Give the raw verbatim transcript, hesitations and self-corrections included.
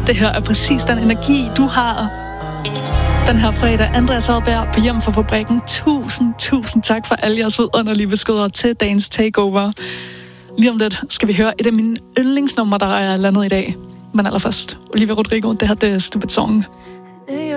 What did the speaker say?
Det her er præcis den energi, du har den her fredag. Andreas Oddbjerg på Hjem fra Fabrikken. Tusind, tusind tak for alle jeres vidunderlige beskeder til dagens takeover. Lige om lidt skal vi høre et af mine yndlingsnumre, der er landet i dag. Men allerførst, Olivia Rodrigo, det her det er Stupid Song.